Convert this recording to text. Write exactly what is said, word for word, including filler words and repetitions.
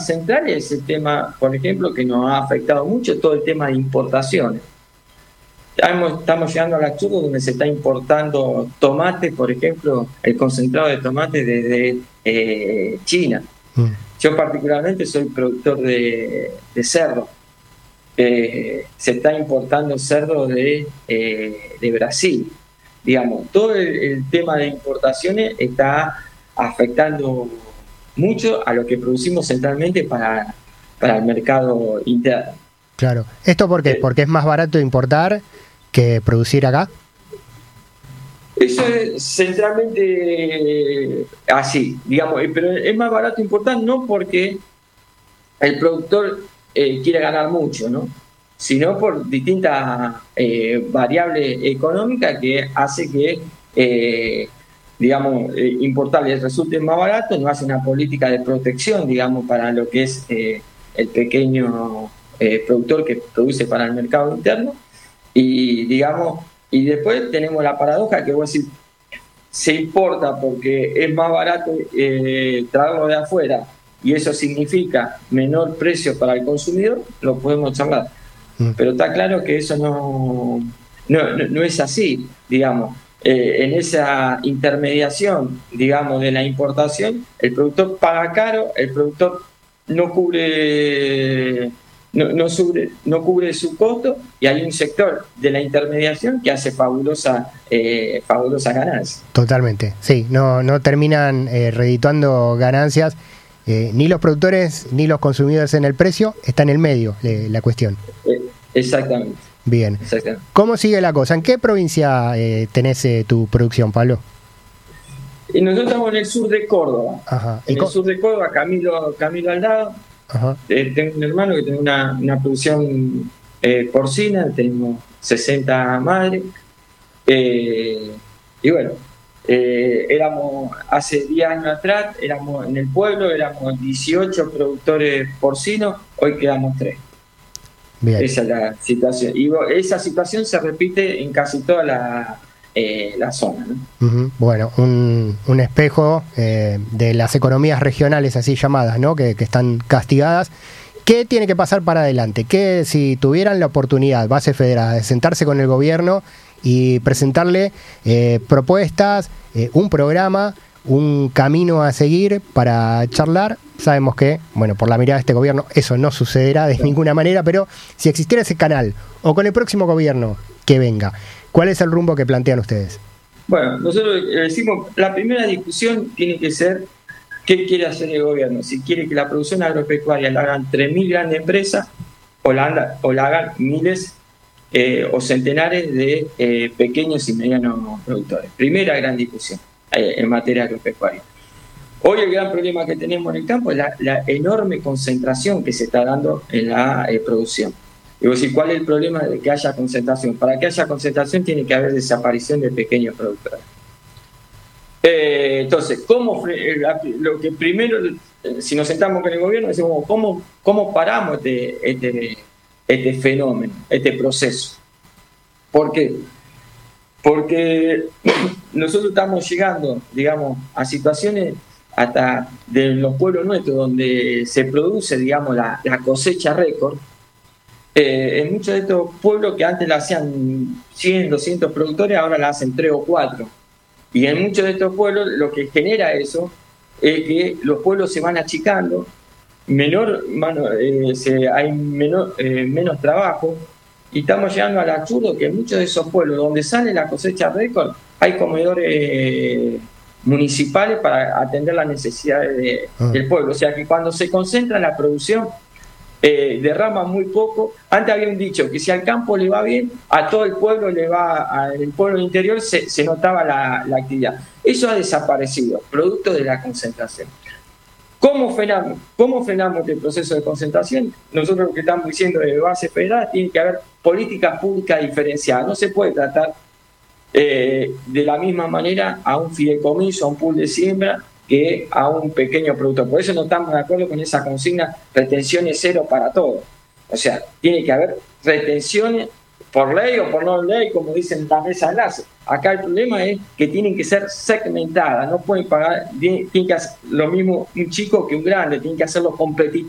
central es el tema, por ejemplo, que nos ha afectado mucho, todo el tema de importaciones. Estamos, estamos llegando al absurdo donde se está importando tomate, por ejemplo, el concentrado de tomate desde eh, China. Mm. Yo particularmente soy productor de, de cerdo. Eh, se está importando cerdo de, eh, de Brasil. Digamos, todo el, el tema de importaciones está afectando mucho a lo que producimos centralmente para, para el mercado interno. Claro. ¿Esto por qué? ¿Porque es más barato importar que producir acá? Eso es centralmente así, digamos, pero es más barato importar no porque el productor eh, quiere ganar mucho, ¿no? Sino por distintas eh, variables económicas que hace que, eh, digamos, eh, importar les resulte más barato, no hace una política de protección, digamos, para lo que es eh, el pequeño eh, productor que produce para el mercado interno. Y digamos, y después tenemos la paradoja que vos decís, se importa porque es más barato eh, traerlo de afuera y eso significa menor precio para el consumidor, lo podemos charlar. Mm. Pero está claro que eso no, no, no, no es así, digamos. Eh, en esa intermediación, digamos, de la importación, el productor paga caro, el productor no cubre... No, no, sobre, no cubre su costo y hay un sector de la intermediación que hace fabulosa, eh, fabulosas ganancias. Totalmente, sí, no, no terminan eh, redituando ganancias, eh, ni los productores ni los consumidores en el precio, está en el medio eh, la cuestión. Eh, exactamente. Bien. Exactamente. ¿Cómo sigue la cosa? ¿En qué provincia eh, tenés eh, tu producción, Pablo? Y nosotros estamos en el sur de Córdoba. Ajá. En el sur de Córdoba, Camilo, Camilo Aldado. Ajá. Eh, tengo un hermano que tiene una, una producción eh, porcina, tenemos sesenta madres. Eh, y bueno, eh, éramos hace diez años atrás, éramos en el pueblo, éramos dieciocho productores porcinos, hoy quedamos tres. Bien. Esa es la situación. Y esa situación se repite en casi toda la, eh, la zona, ¿no? Uh-huh. Bueno, un, un espejo eh, de las economías regionales así llamadas, ¿no? Que, que están castigadas. ¿Qué tiene que pasar para adelante? ¿Qué, si tuvieran la oportunidad, base federal, de sentarse con el gobierno y presentarle eh, propuestas, eh, un programa, un camino a seguir para charlar? Sabemos que, bueno, por la mirada de este gobierno eso no sucederá de ninguna manera, pero si existiera ese canal, o con el próximo gobierno que venga, ¿cuál es el rumbo que plantean ustedes? Bueno, nosotros decimos, la primera discusión tiene que ser qué quiere hacer el gobierno. Si quiere que la producción agropecuaria la hagan tres mil grandes empresas o la, o la hagan miles eh, o centenares de eh, pequeños y medianos productores. Primera gran discusión eh, en materia agropecuaria. Hoy el gran problema que tenemos en el campo es la, la enorme concentración que se está dando en la eh, producción. Y vos decís, ¿cuál es el problema de que haya concentración? Para que haya concentración tiene que haber desaparición de pequeños productores. Eh, entonces, ¿cómo lo que primero, si nos sentamos con el gobierno, decimos, ¿cómo, cómo paramos este, este, este fenómeno, este proceso? ¿Por qué? Porque nosotros estamos llegando, digamos, a situaciones hasta de los pueblos nuestros donde se produce, digamos, la, la cosecha récord. Eh, en muchos de estos pueblos que antes la hacían cien, doscientos productores, ahora la hacen tres o cuatro. Y en muchos de estos pueblos lo que genera eso es que los pueblos se van achicando, menor, mano, eh, se, hay menor, eh, menos trabajo, y estamos llegando al absurdo que en muchos de esos pueblos donde sale la cosecha récord hay comedores eh, municipales para atender las necesidades de, ah. del pueblo. O sea que cuando se concentra la producción, Eh, derrama muy poco. Antes había un dicho que si al campo le va bien, a todo el pueblo le va, al pueblo interior se, se notaba la, la actividad. Eso ha desaparecido, producto de la concentración. ¿Cómo frenamos? ¿Cómo frenamos el proceso de concentración? Nosotros lo que estamos diciendo de base federal, tiene que haber políticas públicas diferenciadas. No se puede tratar eh, de la misma manera a un fideicomiso, a un pool de siembra, que a un pequeño productor. Por eso no estamos de acuerdo con esa consigna, retenciones cero para todo. O sea, tiene que haber retenciones por ley o por no ley, como dicen las mesas de enlace. Acá el problema es que tienen que ser segmentadas, no pueden pagar, tienen que hacer lo mismo un chico que un grande, tienen que hacerlo competitivo.